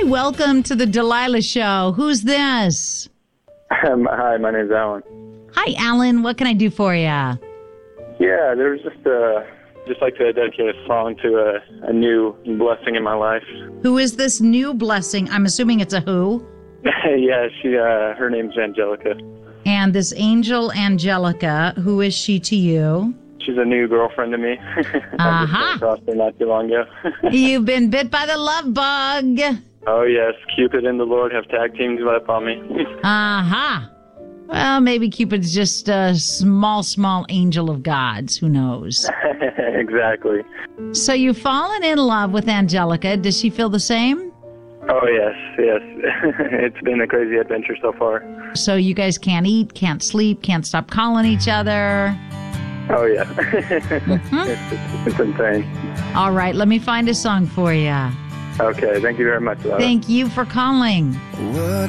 welcome to the Delilah Show. Who's this? Hi, my name's Alan. Hi, Alan. What can I do for you? Yeah, there was just like to dedicate a song to a new blessing in my life. Who is this new blessing? I'm assuming it's a who? Yeah, her name's Angelica. And this angel Angelica, who is she to you? She's a new girlfriend to me. I just came across her not too long ago. You've been bit by the love bug. Oh, yes. Cupid and the Lord have tag teamed up on me. Well, maybe Cupid's just a small angel of God's. Who knows? Exactly. So you've fallen in love with Angelica. Does she feel the same? Oh, yes. It's been a crazy adventure so far. So you guys can't eat, can't sleep, can't stop calling each other. Oh, yeah. Mm-hmm. It's insane. All right, let me find a song for you. Okay, thank you very much. Thank you for calling.